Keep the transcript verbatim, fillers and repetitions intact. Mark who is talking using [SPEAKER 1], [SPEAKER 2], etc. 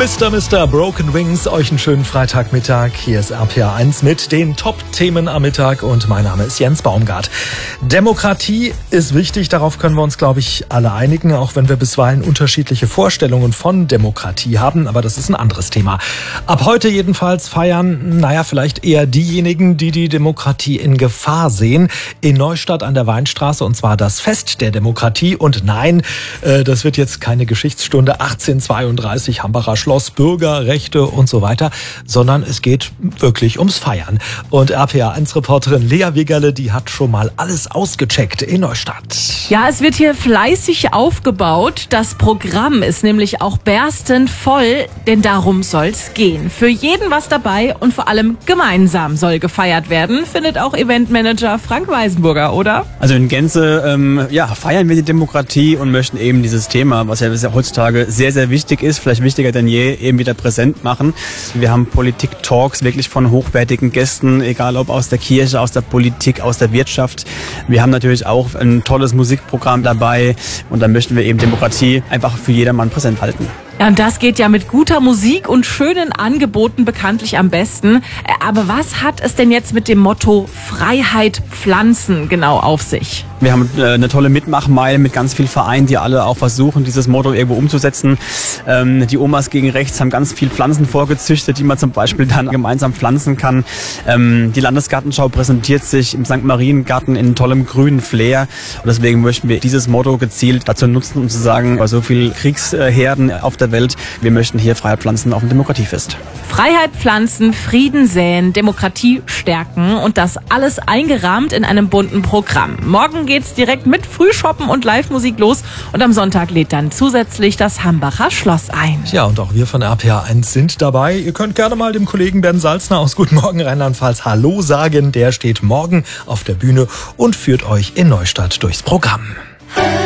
[SPEAKER 1] Mister Mister Broken Wings, euch einen schönen Freitagmittag. Hier ist R P R eins mit den Top-Themen am Mittag und mein Name ist Jens Baumgart. Demokratie ist wichtig, darauf können wir uns, glaube ich, alle einigen, auch wenn wir bisweilen unterschiedliche Vorstellungen von Demokratie haben, aber das ist ein anderes Thema. Ab heute jedenfalls feiern, naja, vielleicht eher diejenigen, die die Demokratie in Gefahr sehen, in Neustadt an der Weinstraße, und zwar das Fest der Demokratie. Und nein, äh, das wird jetzt keine Geschichtsstunde achtzehnhundertzweiunddreißig, Hambacher Schloss, Bürgerrechte und so weiter, sondern es geht wirklich ums Feiern. Und R P R eins Reporterin Lea Wegerle, die hat schon mal alles ausgecheckt in Neustadt.
[SPEAKER 2] Ja, es wird hier fleißig aufgebaut. Das Programm ist nämlich auch berstend voll, denn darum soll's gehen. Für jeden was dabei und vor allem gemeinsam soll gefeiert werden, findet auch Eventmanager Frank Weisenburger, oder?
[SPEAKER 3] Also in Gänze, ähm, ja, feiern wir die Demokratie und möchten eben dieses Thema, was ja heutzutage sehr, sehr wichtig ist, vielleicht wichtiger denn je, eben wieder präsent machen. Wir haben Politik-Talks wirklich von hochwertigen Gästen, egal ob aus der Kirche, aus der Politik, aus der Wirtschaft. Wir haben natürlich auch ein tolles Musikprogramm dabei und dann möchten wir eben Demokratie einfach für jedermann präsent halten.
[SPEAKER 2] Ja, und das geht ja mit guter Musik und schönen Angeboten bekanntlich am besten. Aber was hat es denn jetzt mit dem Motto Freiheit pflanzen genau auf sich?
[SPEAKER 3] Wir haben eine tolle Mitmachmeile mit ganz vielen Vereinen, die alle auch versuchen, dieses Motto irgendwo umzusetzen. Ähm, die Omas gegen Rechts haben ganz viele Pflanzen vorgezüchtet, die man zum Beispiel dann gemeinsam pflanzen kann. Ähm, die Landesgartenschau präsentiert sich im Sankt Mariengarten in tollem grünen Flair. Und deswegen möchten wir dieses Motto gezielt dazu nutzen, um zu sagen, bei so vielen Kriegsherden auf der Welt, wir möchten hier Freiheit pflanzen auf dem Demokratiefest.
[SPEAKER 2] Freiheit pflanzen, Frieden säen, Demokratie stärken und das alles eingerahmt in einem bunten Programm. Morgen geht's direkt mit Frühshoppen und Live-Musik los und am Sonntag lädt dann zusätzlich das Hambacher Schloss ein.
[SPEAKER 1] Ja, und auch wir von R P R eins sind dabei. Ihr könnt gerne mal dem Kollegen Bernd Salzner aus Guten Morgen Rheinland-Pfalz Hallo sagen. Der steht morgen auf der Bühne und führt euch in Neustadt durchs Programm.